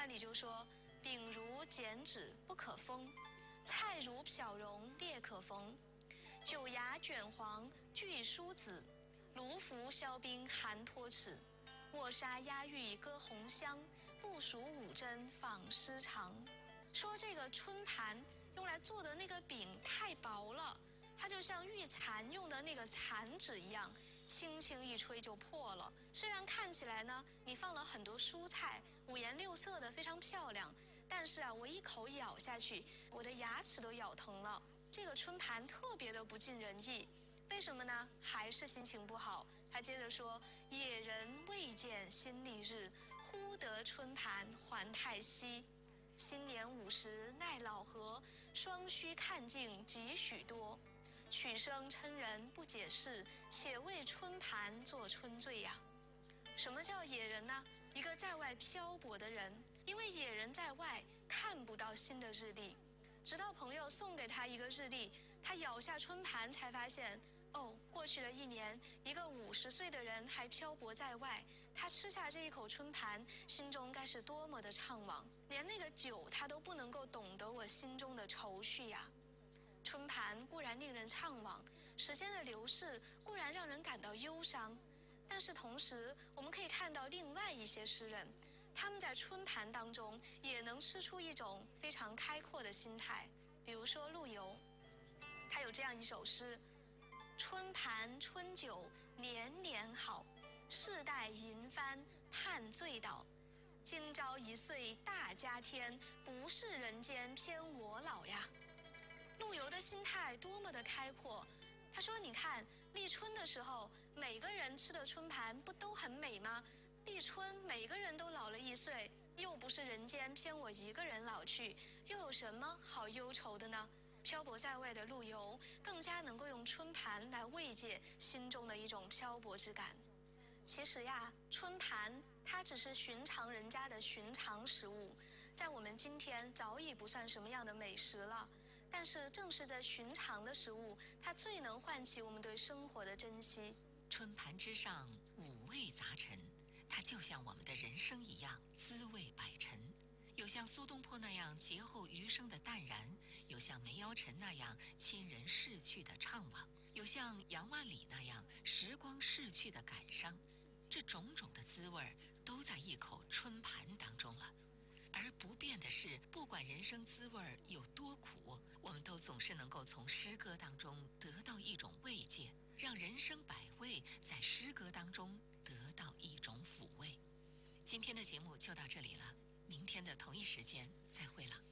话里就说：饼如剪纸不可封，菜如漂绒裂可缝。酒芽卷黄俱疏子，炉服削冰寒脱齿。卧沙压玉歌红香，不数五针纺丝长。说这个春盘用来做的那个饼太薄了，它就像玉蚕用的那个蚕纸一样，轻轻一吹就破了。虽然看起来呢，你放了很多蔬菜，五颜六色的，非常漂亮，但是啊，我一口咬下去，我的牙齿都咬疼了。这个春盘特别的不尽人意。为什么呢？还是心情不好。他接着说：野人未见新历日，忽得春盘还太息。新年50奈老何，双须看尽几许多。曲声嗔人不解释，且为春盘作春醉呀。什么叫野人呢？一个在外漂泊的人，因为野人在外看不到新的日历，直到朋友送给他一个日历，他咬下春盘才发现，哦，过去了1年，一个50岁的人还漂泊在外，他吃下这一口春盘，心中该是多么的怅惘，连那个酒他都不能够懂得我心中的愁绪呀。春盘固然令人怅惘，时间的流逝固然让人感到忧伤，但是同时我们可以看到另外一些诗人，他们在春盘当中也能吃出一种非常开阔的心态。比如说陆游，他有这样一首诗：春盘春酒年年好，世代银帆盼醉倒。今朝1岁大家添，不是人间偏我老呀。陆游的心态多么的开阔，他说你看立春的时候，每个人吃的春盘不都很美吗？立春每个人都老了1岁，又不是人间偏我一个人老去，又有什么好忧愁的呢？漂泊在外的陆游更加能够用春盘来慰藉心中的一种漂泊之感。其实呀，春盘它只是寻常人家的寻常食物，在我们今天早已不算什么样的美食了。但是正是这寻常的食物，它最能唤起我们对生活的珍惜。 春盘之上，五味杂陈，它就像我们的人生一样，滋味百陈。有像苏东坡那样劫后余生的淡然，有像梅尧臣那样亲人逝去的怅惘，有像杨万里那样时光逝去的感伤。这种种的滋味都在一口春盘当中了。而不变的是，不管人生滋味有多苦，我们都总是能够从诗歌当中得到一种慰藉，让人生百味在诗歌当中得到一种抚慰。今天的节目就到这里了，明天的同一时间再会了。